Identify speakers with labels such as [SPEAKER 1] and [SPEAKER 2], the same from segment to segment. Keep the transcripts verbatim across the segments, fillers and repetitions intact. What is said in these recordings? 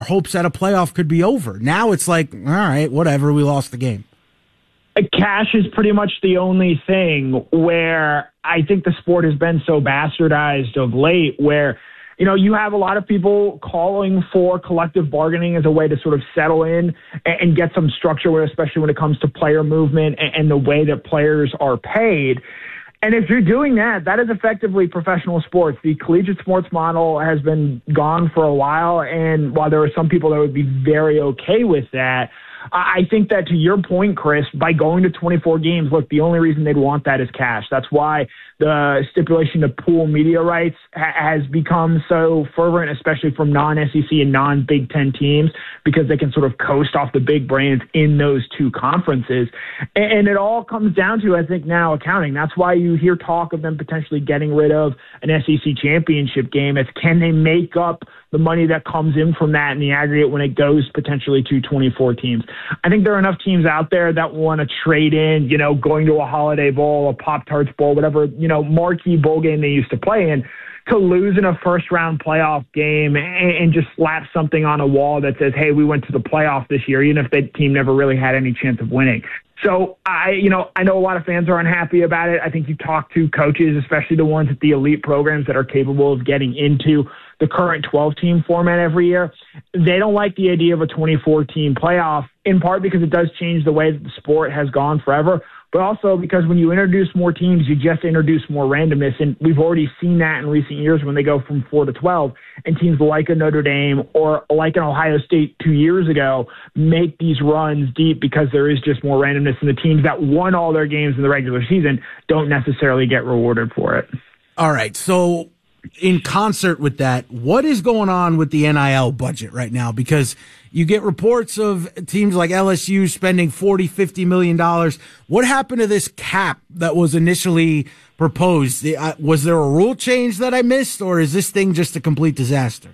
[SPEAKER 1] hopes at a playoff could be over. Now it's like, all right, whatever, we lost the game.
[SPEAKER 2] Cash is pretty much the only thing where I think the sport has been so bastardized of late, where, you know, you have a lot of people calling for collective bargaining as a way to sort of settle in and, and get some structure, especially when it comes to player movement and, and the way that players are paid. And if you're doing that, that is effectively professional sports. The collegiate sports model has been gone for a while, and while there are some people that would be very okay with that, I think that, to your point, Chris, by going to twenty-four games, look, the only reason they'd want that is cash. That's why the stipulation to pool media rights ha- has become so fervent, especially from non-S E C and non-Big Ten teams, because they can sort of coast off the big brands in those two conferences. And, and it all comes down to, I think, now accounting. That's why you hear talk of them potentially getting rid of an S E C championship game. It's, can they make up the money that comes in from that in the aggregate when it goes potentially to twenty-four teams? I think there are enough teams out there that want to trade in, you know, going to a Holiday Bowl, a Pop-Tarts Bowl, whatever, you know, marquee bowl game they used to play in, to lose in a first-round playoff game and, and just slap something on a wall that says, hey, we went to the playoff this year, even if that team never really had any chance of winning. So, I, you know, I know a lot of fans are unhappy about it. I think you talk to coaches, especially the ones at the elite programs that are capable of getting into the current twelve-team format every year. They don't like the idea of a twenty-four team playoff, in part because it does change the way that the sport has gone forever, but also because when you introduce more teams, you just introduce more randomness. And we've already seen that in recent years when they go from four to twelve, and teams like a Notre Dame or like an Ohio State two years ago make these runs deep because there is just more randomness, and the teams that won all their games in the regular season don't necessarily get rewarded for it.
[SPEAKER 1] All right. So in concert with that, what is going on with the N I L budget right now? Because you get reports of teams like L S U spending forty, fifty million dollars. What happened to this cap that was initially proposed? Was there a rule change that I missed, or is this thing just a complete disaster?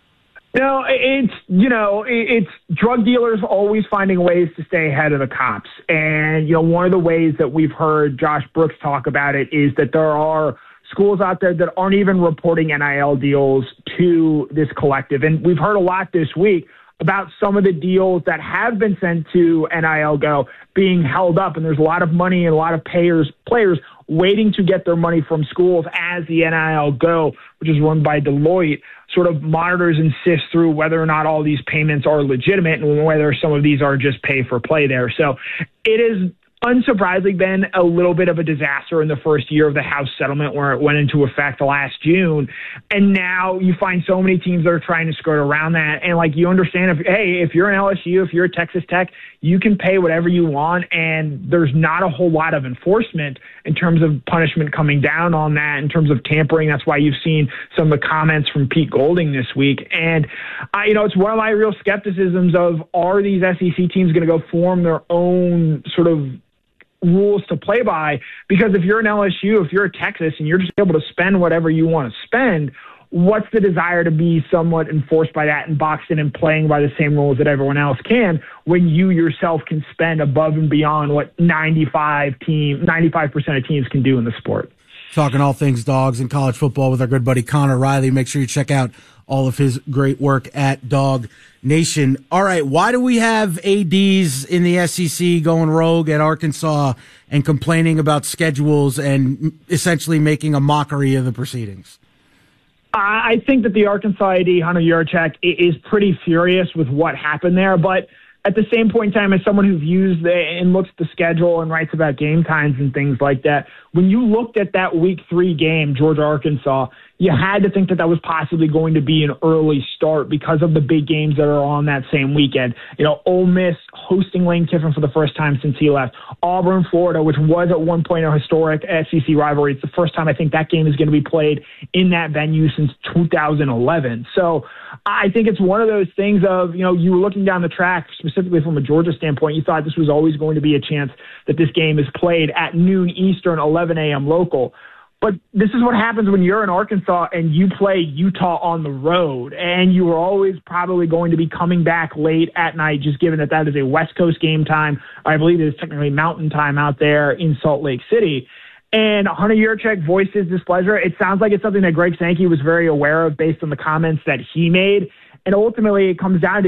[SPEAKER 2] No, it's, you know, it's drug dealers always finding ways to stay ahead of the cops. And, you know, one of the ways that we've heard Josh Brooks talk about it is that there are schools out there that aren't even reporting N I L deals to this collective. And we've heard a lot this week about some of the deals that have been sent to N I L Go being held up. And there's a lot of money and a lot of payers, players waiting to get their money from schools as the N I L Go, which is run by Deloitte, sort of monitors and sifts through whether or not all these payments are legitimate and whether some of these are just pay for play there. So it is unsurprisingly been a little bit of a disaster in the first year of the House settlement, where it went into effect last June. And now you find so many teams that are trying to skirt around that. And like, you understand, if, hey, if you're an L S U, if you're a Texas Tech, you can pay whatever you want. And there's not a whole lot of enforcement in terms of punishment coming down on that, in terms of tampering. That's why you've seen some of the comments from Pete Golding this week. And, I, you know, it's one of my real skepticisms of, are these S E C teams going to go form their own sort of rules to play by? Because if you're an L S U, if you're a Texas, and you're just able to spend whatever you want to spend, what's the desire to be somewhat enforced by that and boxed in and playing by the same rules that everyone else can, when you yourself can spend above and beyond what ninety-five team, ninety-five percent of teams can do in the sport?
[SPEAKER 1] Talking all things dogs and college football with our good buddy Connor Riley. Make sure you check out all of his great work at Dog Nation. All right, why do we have A Ds in the S E C going rogue at Arkansas and complaining about schedules and essentially making a mockery of the proceedings?
[SPEAKER 2] I think that the Arkansas A D, Hunter Yurachek, is pretty furious with what happened there, but at the same point in time, as someone who views the, and looks at the schedule and writes about game times and things like that, when you looked at that week three game, Georgia-Arkansas, you had to think that that was possibly going to be an early start because of the big games that are on that same weekend. You know, Ole Miss hosting Lane Kiffin for the first time since he left. Auburn, Florida, which was at one point a historic S E C rivalry. It's the first time I think that game is going to be played in that venue since two thousand eleven. So I think it's one of those things of, you know, you were looking down the track, specifically from a Georgia standpoint, you thought this was always going to be a chance that this game is played at noon Eastern, eleven a.m. local. But this is what happens when you're in Arkansas and you play Utah on the road, and you are always probably going to be coming back late at night, just given that that is a West Coast game time. I believe it is technically mountain time out there in Salt Lake City. And Hunter Yurachek voiced his displeasure. It sounds like it's something that Greg Sankey was very aware of based on the comments that he made. And ultimately, it comes down to